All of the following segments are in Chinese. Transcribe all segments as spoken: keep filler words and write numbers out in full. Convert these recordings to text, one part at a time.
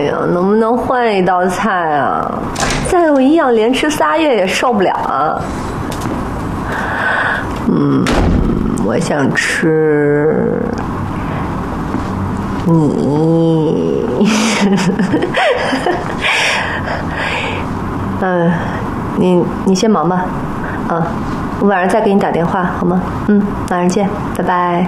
呀，能不能换一道菜啊？再有一样连吃仨月也受不了啊。嗯，我想吃你。嗯，你你先忙吧，啊，我晚上再给你打电话好吗？嗯，晚上见，拜拜。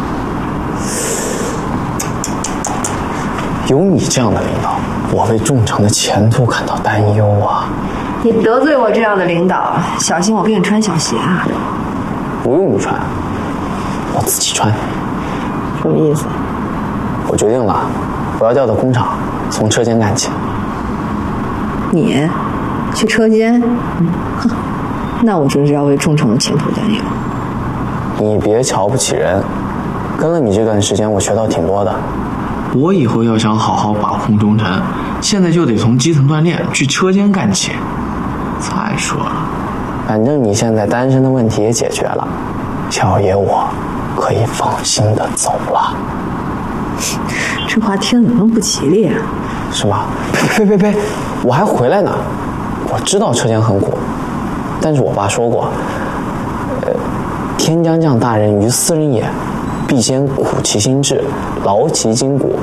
有你这样的领导，我为众诚的前途感到担忧啊！ 你得罪我这样的领导，小心我给你穿小鞋啊！ 不用你穿，我自己穿。 什么意思？ 我决定了，我要调到工厂，从车间干起。 你去车间？哼，那我就是要为众诚的前途担忧。 你别瞧不起人，跟了你这段时间，我学到挺多的。 我以后要想好好把控中诚，现在就得从基层锻炼，去车间干起。再说了， 反正你现在单身的问题也解决了，小爷我可以放心的走了。 这话听着怎么那么不吉利啊？ 是吗？呸呸呸呸！我还回来呢。我知道车间很苦，但是我爸说过，呃，天将降大任于斯人也，必先苦其心志，劳其筋骨。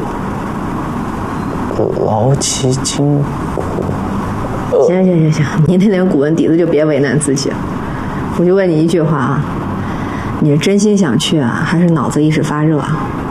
劳其筋骨。 呃、行行行行，你那点古文底子就别为难自己了。我就问你一句话啊，你是真心想去啊，还是脑子一时发热啊？